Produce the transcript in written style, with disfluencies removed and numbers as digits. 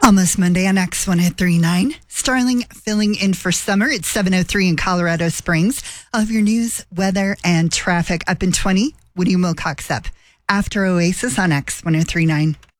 Almost Monday on X1039. Starling filling in for Summer. It's 7:03 in Colorado Springs. All of your news, weather, and traffic up in 20. Woody Wilcox up after Oasis on X1039.